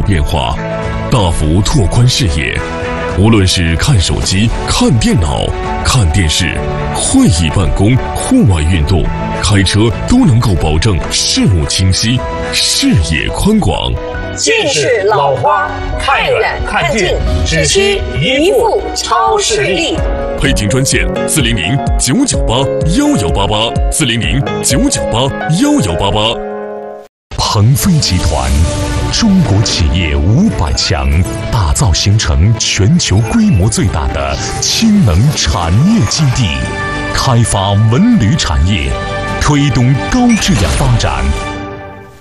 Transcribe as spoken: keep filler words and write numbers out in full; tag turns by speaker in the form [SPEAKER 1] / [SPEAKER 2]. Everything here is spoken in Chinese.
[SPEAKER 1] 变化，大幅拓宽视野。无论是看手机、看电脑、看电视、会议办公、户外运动、开车，都能够保证视物清晰、视野宽广。
[SPEAKER 2] 近视老花，看远看近，只需一副超视力。
[SPEAKER 1] 配景专线：四零零九九八幺幺八八，四零零九九八幺幺八八。鹏飞集团，中国企业五百强，打造形成全球规模最大的氢能产业基地，开发文旅产业，推动高质量发展。